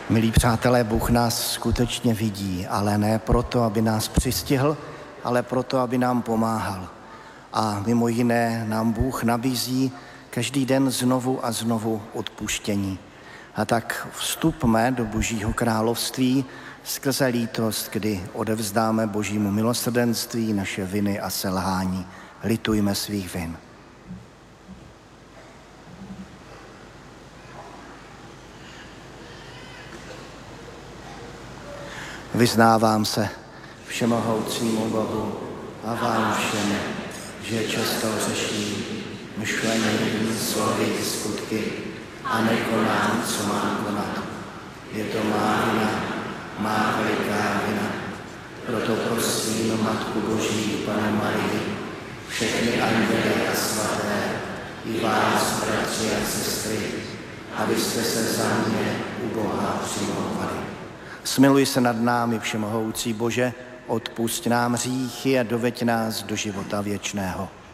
Milí přátelé, Bůh nás skutečně vidí, ale ne proto, aby nás přistihl, ale proto, aby nám pomáhal. A mimo jiné nám Bůh nabízí každý den znovu a znovu odpuštění. A tak vstupme do Božího království skrze lítost, kdy odevzdáme Božímu milosrdenství naše viny a selhání. Litujme svých vin. Vyznávám se všemohoucímu Bohu a vám všem, že často řeším myšlením, slovy, skutky a nekonám, co mám konat. Je to má vina, má veliká vina. Proto prosím Matku Boží, Pannu Marii, všechny anděle a svaté, i vás, bratři a sestry, abyste se za mě u Boha přimlouvali. Smiluj se nad námi, všemohoucí Bože, odpusť nám hříchy a doveď nás do života věčného.